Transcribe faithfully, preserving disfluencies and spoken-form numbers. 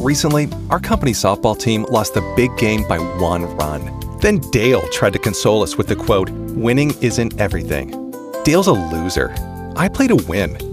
Recently, our company softball team lost the big game by one run. Then Dale tried to console us with the quote, "Winning isn't everything." Dale's a loser. I play to win.